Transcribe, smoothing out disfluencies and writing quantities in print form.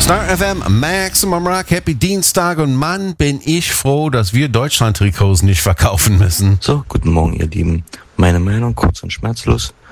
Star FM, Maximum Rock, Happy Dienstag und Mann, bin ich froh, dass wir Deutschland-Trikots nicht verkaufen müssen. So, guten Morgen, ihr Lieben. Meine Meinung kurz und schmerzlos.